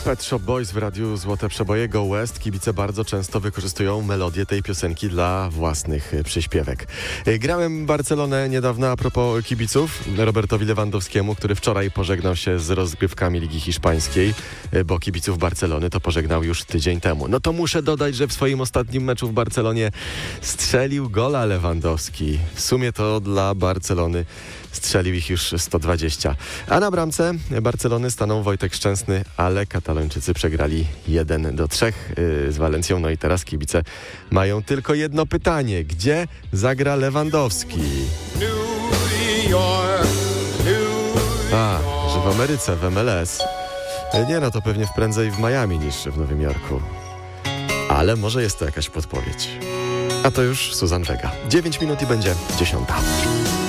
Pet Shop Boys w radiu Złote Przeboje Go West. Kibice bardzo często wykorzystują melodię tej piosenki dla własnych przyśpiewek. Grałem Barcelonę niedawno a propos kibiców Robertowi Lewandowskiemu, który wczoraj pożegnał się z rozgrywkami Ligi Hiszpańskiej, bo kibiców Barcelony to pożegnał już tydzień temu. No to muszę dodać, że w swoim ostatnim meczu w Barcelonie strzelił gola Lewandowski. W sumie to dla Barcelony strzelił ich już 120. A na bramce Barcelony stanął Wojtek Szczęsny, ale Katalończycy przegrali 1-3 z Walencją. No i teraz kibice mają tylko jedno pytanie. Gdzie zagra Lewandowski? Że w Ameryce, w MLS. Nie, no to pewnie prędzej w Miami niż w Nowym Jorku. Ale może jest to jakaś podpowiedź. A to już Suzanne Vega. 9 minut i będzie 10.